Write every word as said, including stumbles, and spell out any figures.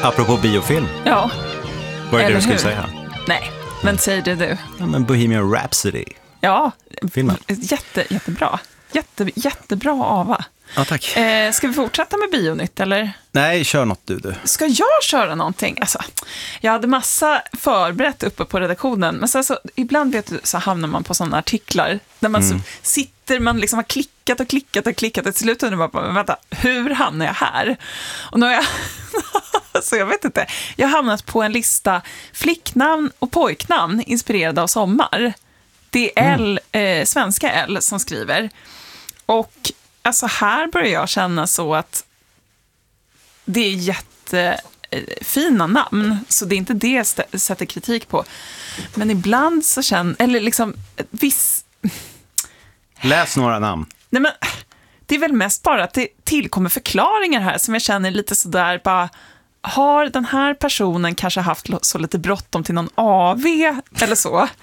Apropå biofilm. Ja. Vad är det Eller du skulle hur? säga? Nej, men säg det du. Ja, men Bohemian Rhapsody. Ja, Filmen. jätte, jättebra. Jätte, jättebra Ava. Ja, tack. Eh, ska vi fortsätta med Bionytt eller? Nej, kör något du, du. Ska jag köra någonting? Alltså, jag hade massa förberett uppe på redaktionen, men sen så, ibland vet du, så hamnar man på sådana artiklar där man Mm. så, sitter, man liksom har klickat och klickat och klickat och till slut undrar man bara, vänta, hur hamnar jag här? Och nu har jag, så jag vet inte, jag har hamnat på en lista flicknamn och pojknamn inspirerade av sommar. Det är L, eh, svenska L som skriver. Och alltså här börjar jag känna så att det är jättefina namn, så det är inte det jag st- sätter kritik på. Men ibland så känner, eller liksom viss... Läs några namn. Nej men, det är väl mest bara att det tillkommer förklaringar här som jag känner lite sådär, bara, har den här personen kanske haft så lite bråttom till någon A V eller så?